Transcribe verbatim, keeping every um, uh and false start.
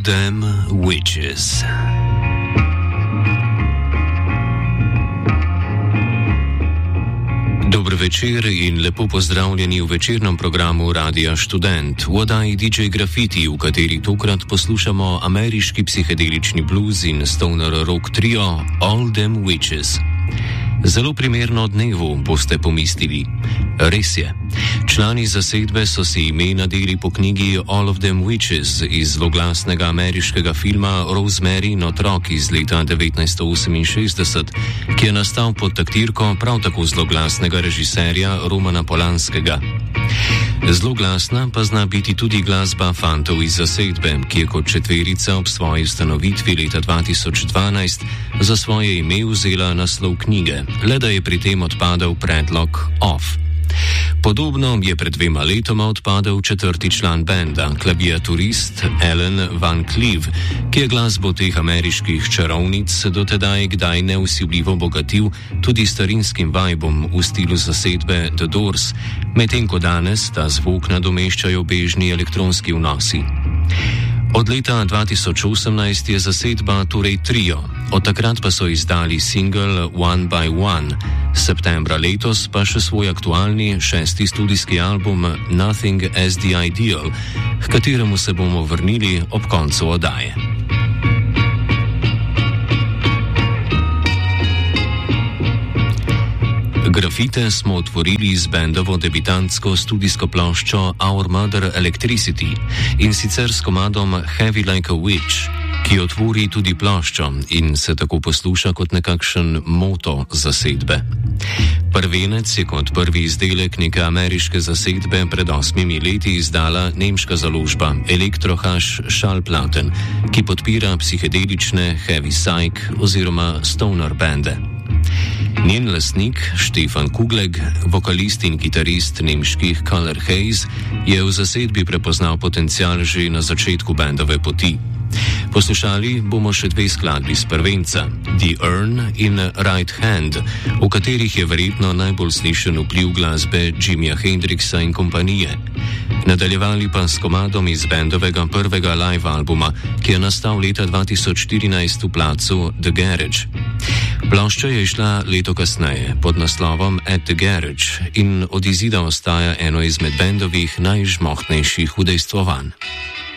Them Witches. Dober večer in lepo pozdravljeni v večernem programu Radia Študent, v oddaji D J Graffiti, v kateri tokrat poslušamo ameriški psihedelični blues in stoner rock trio All Them Witches. Zelo primerno dnevu, boste pomislili. Res je. Člani zasedbe so si ime nadeli po knjigi All of Them Witches iz zloglasnega ameriškega filma Rosemary in otrok iz leta devetnajststo oseminšestdeset, ki je nastal pod taktirko prav tako zloglasnega režiserja Romana Polanskega. Zloglasna pa zna biti tudi glasba fantov iz zasedbe, ki je kot četverica ob svoji ustanovitvi leta dva tisoč dvanajst za svoje ime vzela naslov knjige, le da je pri tem odpadel predlog Off. Podobno je pred dvema letoma odpadel četrti član benda, klaviaturist Alan Van Cleef, ki je glasbo teh ameriških čarovnic dotedaj kdaj neusiljivo bogatil tudi starinskim vibom v stilu zasedbe The Doors, medtem ko danes ta zvok nadomeščajo bežni elektronski vnosi. Od leta dva tisoč osemnajst je zasedba torej trio, od takrat pa so izdali single One by One, septembra letos pa še svoj aktualni šesti studijski album Nothing as the Ideal, k kateremu se bomo vrnili ob koncu oddaje. Grafite smo otvorili z bendovo debitantsko studijsko ploščo Our Mother Electricity in sicer s komadom Heavy Like a Witch, ki otvori tudi ploščo in se tako posluša kot nekakšen moto zasedbe. Prvenec je kot prvi izdelek neke ameriške zasedbe pred osmimi leti izdala nemška založba Elektrohash Schallplatten, ki podpira psihedelične heavy psych oziroma stoner bende. Njen lastnik, Stefan Kugleg, vokalist in kitarist nemških Color Haze, je v zasedbi prepoznal potencial že na začetku bendove poti. Poslušali bomo še dve skladbi z prvenca, The Urn in Right Hand, v katerih je verjetno najbolj slišen vpliv glasbe Jimija Hendrixa in kompanije. Nadaljevali pa s komadom iz bendovega prvega live albuma, ki je nastal leta dva tisoč štirinajst v placu The Garage. Plošča je išla leto kasneje pod naslovom At the Garage in od izida ostaja eno izmed bendovih najžmohtnejših udejstvovanj.